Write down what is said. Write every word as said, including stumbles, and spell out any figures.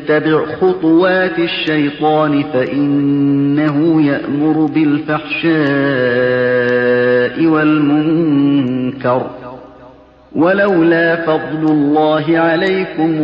يتبع خطوات الشيطان فإنه يأمر بالفحشاء والمنكر ولولا فضل الله عليكم